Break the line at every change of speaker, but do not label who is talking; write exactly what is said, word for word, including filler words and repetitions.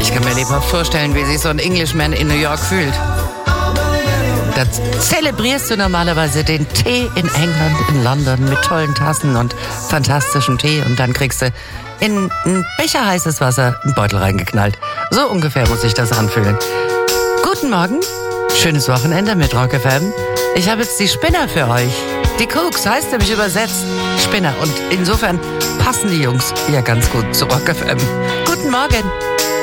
Ich kann mir lebhaft vorstellen, wie sich so ein Englishman in New York fühlt. Da zelebrierst du normalerweise den Tee in England, in London mit tollen Tassen und fantastischem Tee und dann kriegst du in ein Becher heißes Wasser einen Beutel reingeknallt. So ungefähr muss sich das anfühlen. Guten Morgen, schönes Wochenende mit Rock F M. Ich habe jetzt die Spinner für euch. Die Cooks heißt nämlich übersetzt Spinner und insofern passen die Jungs ja ganz gut zu Rock F M. Guten Morgen.